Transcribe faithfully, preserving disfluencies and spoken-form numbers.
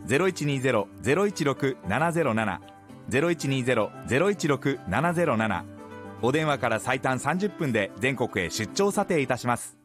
ゼロいちにゼロ ゼロいちろく ななゼロなな ゼロいちにゼロ ゼロいちろく ななゼロなな。お電話から最短さんじゅっぷんで全国へ出張査定いたします。